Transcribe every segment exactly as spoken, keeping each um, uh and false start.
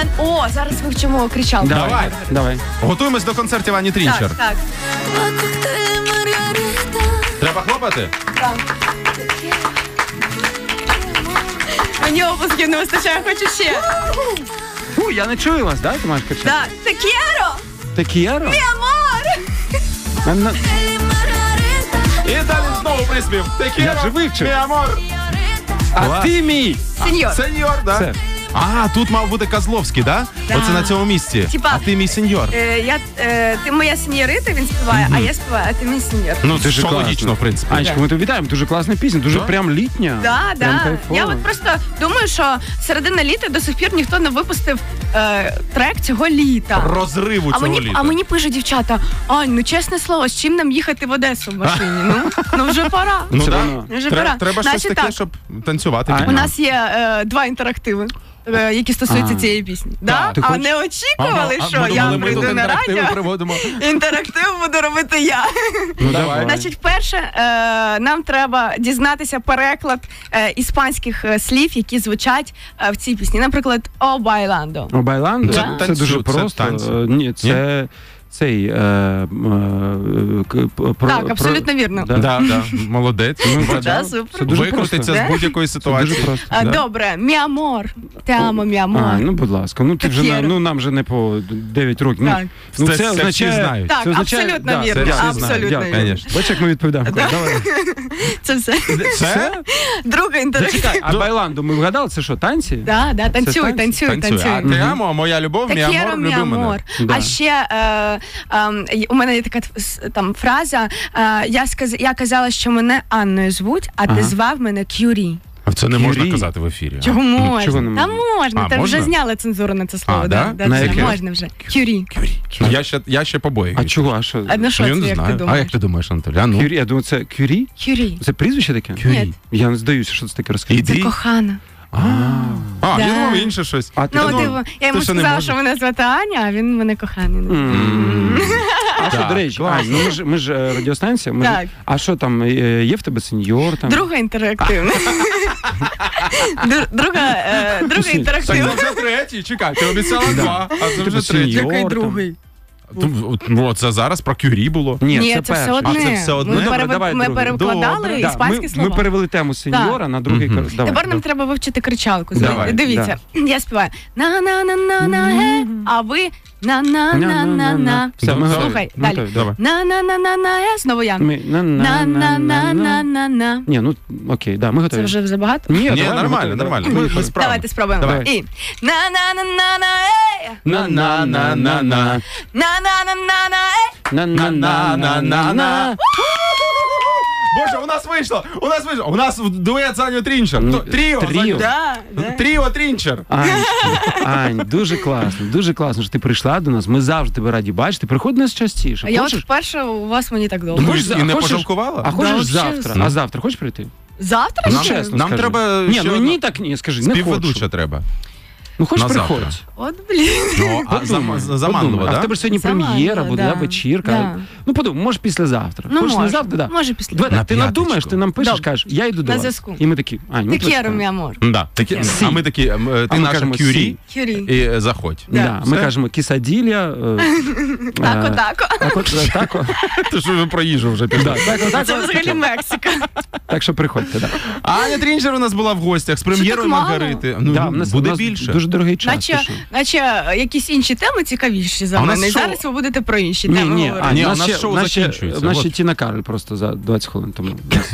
О, зараз вивчимо кричалку. Давай. Давай. Готуємось до концертів Ані Трінчер. Так, так. Треба хлопати? Так. Мені опусків не вистачає, хочу ще. Фу, я не чую вас, да? Ти маєш кричати? Так. Te quiero. Te quiero? Mi amor. І далі знову приспів. Я вже вивчив. Мій амор. А Клас. ти мій. Сеньор. Сеньор, да? Все. А, тут мав бути Козловський, да? Да. Оце на цьому місці. Типа, а ти мій сеньор. Е, я, е, ти моя сеньорита, він співає, а я співаю, а ти мій сеньор. Ну, це Дуже ж класно. логічно, в принципі. Анечка, ми тобі вітаємо. Дуже класна пісня, дуже Да? прям літня. Да, Прям да. кайфово. Я от просто думаю, що середина літа до сих пір ніхто не випустив е, трек цього літа. Розриву А цього мені, літа. а мені пишуть дівчата: Ань, ну чесне слово, з чим нам їхати в Одесу в машині? Ну, ну вже пора. Ну, Все да. одно. Вже Треба, пора. треба щось Значить, таке, так. щоб танцювати. А, під У нього. нас є е, два інтерактиви, е, які стосуються А. цієї пісні. Да? Ти А хочеш? не очікували, А, що ми я думали, ми тут прийду на інтерактиви радіо. приводимо. Інтерактив буду робити я. Ну, давай. Значить, перше, е, нам треба дізнатися переклад е, іспанських е, слів, які звучать е, в цій пісні. Наприклад, «О байландо». О, Байландо? Це Це, танцю, дуже це просто. танці. Е, Ні, це цей... е, е, к- про- Так, абсолютно про- вірно. Да. Да, да, молодець. Ну, Вгадав. Да, супер. Це дуже Викрутиться просто. з будь-якої Це ситуації. дуже просто. А, Да. Добре, «Мі амор», «Те амо, мі амор». А, ну, будь ласка. Ну, ти вже, на- Таке. ну, нам вже не по дев'ять років. Так. Ну, Це- це це всі означає... знають. Так, це означає- абсолютно да, вірно, це всі абсолютно знають. вірно. Дякую. Конечно. Бачиш, як ми відповідаємо. Давай. Це все. Це? Друга інтерактив. Зачекай, а Байландо ми вгадали? Це що, танці? Да, да, танцюй, танці? танцюй, Танцює. А танцюй. ти амо, моя любов, мій Так амор, єро, мі люби мене. амор. Да. А ще е, е, у мене є така с- там фраза. Е, я, сказ, я казала, що мене Анною звуть, а Ага. ти звав мене Кюрі. А це не можна Кюрі. казати в ефірі. Чого можна? чого не Та можна? можна, А, та можна? вже зняли цензуру на це слово. А, да? да? Да, На все, яке? можна вже. Кюрі. Я ще, я ще побоююсь. А чого? А що? А на що Я це, не як ти знаю. А думаєш? як ти думаєш, Анатолій? А ну? Кюрі, я думаю, це Кюрі? Кюрі. Це прізвище таке? Ні. Я не здаюся, що це таке розкажи. Іди. Це кохана. А, а Да. я думав інше щось. А ти Ну, думав, типу, я йому ти що, не сказала, можеш? що мене звати Аня, а він мене коханий. М. А що, Так, до речі, класно. Ань, ну ми ж, ми ж е, радіостанція. Ми ж- Так. А що там, е, є в тебе сеньор? Там? Друга інтерактивна. Дру- Друга, е, друга Так, Так, інтерактивна. це вже третій, чекай, ти обіцяла два, а це Типу вже третій. сеньор. Який там. другий? Ну, це зараз про Кюрі було. Ні, Ні, це, це все перше. одне. А це все одне? Ми, Добре, перев- давай ми другий. перекладали Добре. Да, іспанські ми, слова. ми перевели тему сеньора на другий. Мгм. кар- Давай. Тепер нам треба вивчити кричалку. Давай, Дивіться, я співаю на-на-на-на-на, е, а ви на-на-на-на-на. Все, ми Слухай, готові. далі. Готові, давай. На-на-на-на-на, е, знову я. Ми- на-на-на-на-на. На-на-на-на-на. Ні, ну окей, да, ми Це готові. вже забагато? Ні, Ні, давай, ми нормально, готові, нормально. давай. Ми, ми справимо. Давайте спробуємо. Давай. І на-на-на-на-на, е, На-на-на-на-на. на-на-на-на-на, е. На-на-на-на-на-на. Боже, у нас вийшло! У нас вийшло! У нас дует з Аню Трінчер. Ну, То- Тріо. тріо. Аню- Да, да. Тріо Трінчер. Анечка, Ань, дуже класно, дуже класно, що ти прийшла до нас. Ми завжди тебе раді бачити. Приходь до нас частіше. А я от Хочеш? вперше у вас мені так довго. Ну, Хочеш і не хочеш- пожалкувала? А хочеш Да, завтра? вообще. А завтра хочеш прийти? Завтра Ну, ще? чесно Нам скажи. треба Ні, ще ну одна- ні, так ні, скажи, не Співведуча хочу. треба. Ну хоч На завтра. приходь. От, блін. Ну, а Подумай, зам- заманливо, подумай. А в да? тебе ж сьогодні Заманливо, прем'єра буде, да. да, вечірка. Да. Ну подумай, може післязавтра. Ну, Хочеш не може. завтра, да. Може після. Давай, На так, ти п'яточку. надумаєш, ти нам пишеш, Добре. кажеш, я йду до На вас. зв'язку. І ми такі, Ань, ми Te quiero, прочитаємо. mi amor. Да, такі, Сі. а ми такі, ем, е, ти А ми наша кажемо Кюрі Кюрі. і е, заходь. Да. Да. Ми Все? кажемо кисаділля. Тако, тако. Тако, тако. Ти ж вже про їжу вже пішла. Да, тако, тако. Це взагалі Мексика. Так що приходьте, да. Аня Трінчер у нас була в гостях з прем'єрою так мало? Маргарити. Ну, Да, в нас- буде у нас більше. Дуже дорогий час. Наче, ти що? наче якісь інші теми цікавіші за А у нас мене. І шоу- зараз ви будете про інші Ні, теми ні, говорити. а, Ні, у у нас нас ще, шоу у нас ще, закінчується, у нас от. ще Тіна Кароль просто за двадцять хвилин тому.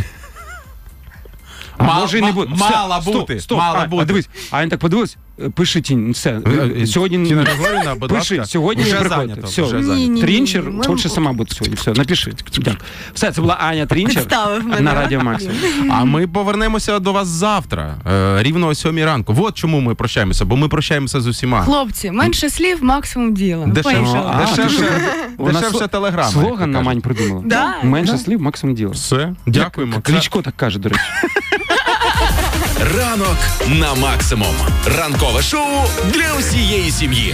А Мал- може і не ма- буде. мала Стоп, бути, Стоп, мала а, бути. А дивись, а він так подивилась, пиши Тінь, все. Е, Сьогодні Тіна Григорівна, будь пиши, ласка. сьогодні Вже не приходьте. зайнято, Все. вже Ні, зайнято. ні, ні. Трінчер Ми- хоче сама бути сьогодні. Все, напиши. Дякую. Все, це була Аня Трінчер Представив мене. на Радіо Максимум. А ми повернемося до вас завтра, е, рівно о сьомій ранку. Вот чому ми прощаємося, бо ми прощаємося з усіма. Хлопці, менше слів, максимум діла. Дешевше, Поїхали. А, дешевше, Вона дешевше сло- телеграма. як Слоган то на кажуть. Мань придумала. Да, Менше да. слів, максимум діла. Все, дякуємо. Це- Кличко так каже, до речі. Ранок на максимум. Ранкове шоу для усієї сім'ї.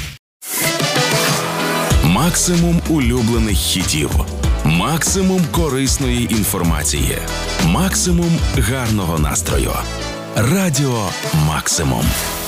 Максимум улюблених хітів. Максимум корисної інформації. Максимум гарного настрою. Радіо Максимум.